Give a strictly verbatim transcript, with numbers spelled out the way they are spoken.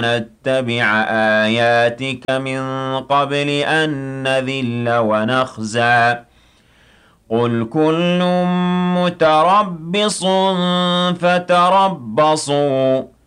نتبع آياتك من قبل أن نذل ونخزى قل كل متربص فتربصوا